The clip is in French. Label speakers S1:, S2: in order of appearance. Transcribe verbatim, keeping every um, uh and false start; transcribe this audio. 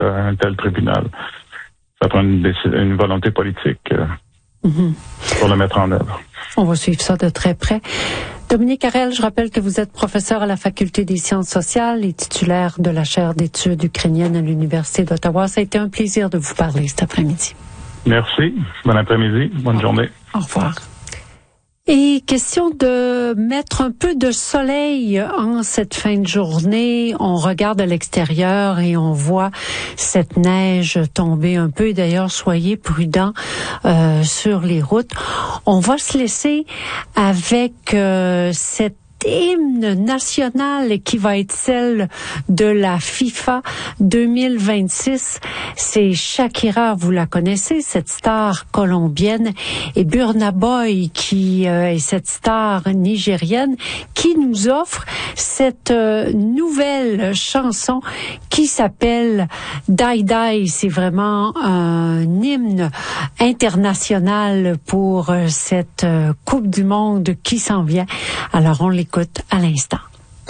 S1: euh, un tel tribunal. Ça prend une, déc- une volonté politique euh, mm-hmm. pour le mettre en œuvre.
S2: On va suivre ça de très près. Dominique Harel, je rappelle que vous êtes professeur à la Faculté des sciences sociales et titulaire de la chaire d'études ukrainiennes à l'Université d'Ottawa. Ça a été un plaisir de vous parler cet après-midi.
S1: Merci. Bon après-midi. Bonne
S2: Au
S1: journée.
S2: Au revoir. Et question de mettre un peu de soleil en cette fin de journée. On regarde à l'extérieur et on voit cette neige tomber un peu. D'ailleurs, soyez prudents euh, sur les routes. On va se laisser avec euh, cette hymne national qui va être celle de la FIFA deux mille vingt-six. C'est Shakira, vous la connaissez, cette star colombienne, et Burna Boy, qui euh, est cette star nigérienne, qui nous offre cette euh, nouvelle chanson qui s'appelle Die Die. C'est vraiment un hymne international pour euh, cette euh, Coupe du Monde qui s'en vient. Alors on l'écoute à l'instant.